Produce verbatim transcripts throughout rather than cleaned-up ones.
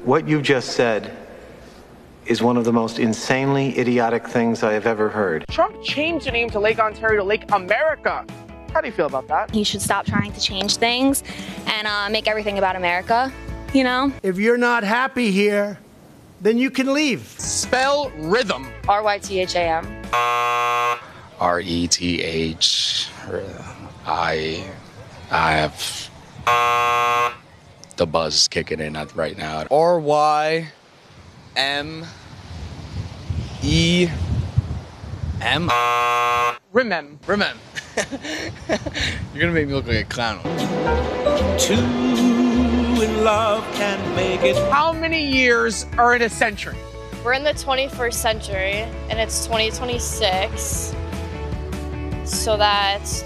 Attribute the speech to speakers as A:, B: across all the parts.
A: What you just said is one of the most insanely idiotic things I have ever heard.
B: Trump changed the name to Lake Ontario to Lake America. How do you feel about that?
C: He should stop trying to change things and uh, make everything about America, you know?
D: If you're not happy here, then you can leave.
B: Spell rhythm.
C: R Y T H A M.
E: R E T H I I have the buzz kicking in right now.
F: R Y M E M.
B: Remem.
F: Remem. You're gonna make me look like a clown.
G: Two in love can make it.
B: How many years are in a century?
H: We're in the twenty-first century, and it's twenty twenty-six. So that's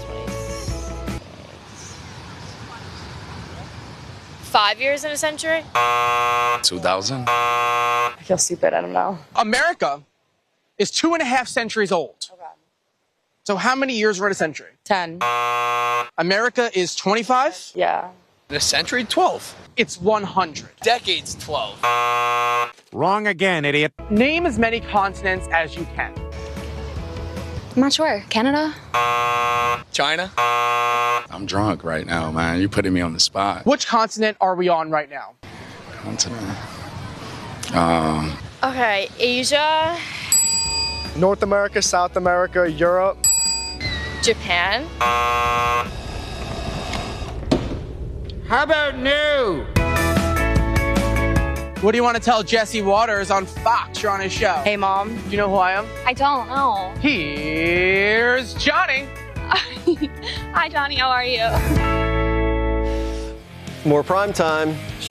H: five years in a century?
E: two thousand?
H: I feel stupid, I don't know.
B: America is two and a half centuries old.
H: Okay.
B: So how many years are in a century?
H: ten.
B: America is twenty-five.
H: Yeah.
F: In a century? twelve.
B: It's one hundred.
F: Decades? twelve.
D: Wrong again, idiot.
B: Name as many continents as you can.
C: I'm not sure. Canada?
F: China?
E: I'm drunk right now, man. You're putting me on the spot.
B: Which continent are we on right now?
E: Continent. Um,
H: Okay, Asia,
I: North America, South America, Europe.
H: Japan.
D: How about new?
B: What do you want to tell Jesse Waters on Fox? You're on his show.
H: Hey, Mom.
B: Do you know who I am?
C: I don't know.
B: Here's Johnny.
C: Hi, Johnny. How are you?
I: More prime time.